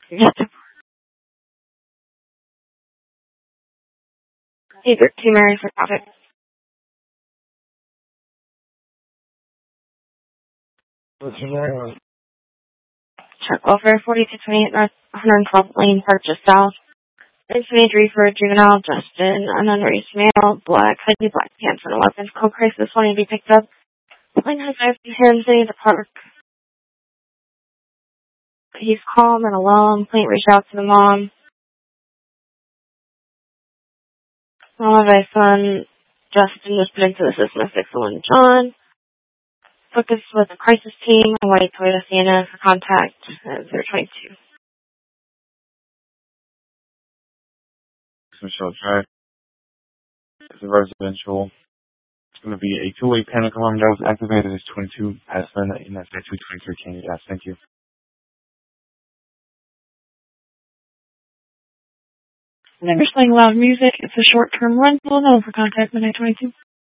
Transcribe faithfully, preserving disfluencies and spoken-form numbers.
Yes. Either two Mary for traffic. What's your name? Truck welfare forty-two twenty-eight North one hundred twelfth Lane, Purchase South. Incident injury for a juvenile, Justin, an unraised male, black, hoodie, black pants, and a weapons. Call crisis wanting to be picked up. Plane has I see here in the city of the park. He's calm and alone. Plane reached out to the mom. Mom of my son, Justin, was put into the system of six one John. Focus with the crisis team on white Toyota Sienna for contact at zero twenty-two. Michelle Drive. It's a residential. It's going to be a two-way panic alarm that was activated as twenty-two past midnight, and that's at two twenty-three. Can you guys? Thank you. Never playing loud music. It's a short-term rental. No for contact midnight twenty-two.